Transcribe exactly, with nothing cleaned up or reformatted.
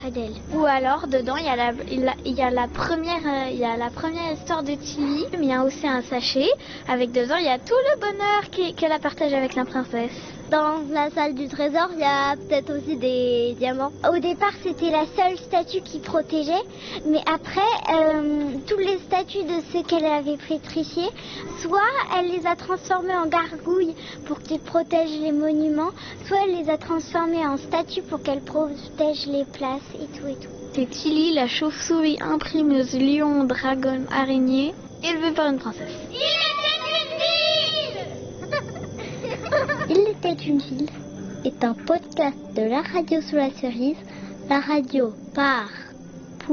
Adèle. Ou alors dedans il y a la, il y a la première, euh, il y a la première histoire de Tilly, mais il y a aussi un sachet avec dedans il y a tout le bonheur qu'elle a partagé avec la princesse. Dans la salle du trésor, il y a peut-être aussi des diamants. Au départ, c'était la seule statue qui protégeait, mais après, euh, toutes les statues de ceux qu'elle avait pétrifiés, soit elle les a transformées en gargouilles pour qu'ils protègent les monuments, soit elle les a transformées en statues pour qu'elles protègent les places et tout et tout. C'est Tilly, la chauve-souris imprimeuse lion, dragon, araignée, élevée par une princesse. Il était une ville est un podcast de la radio sous la cerise, la radio par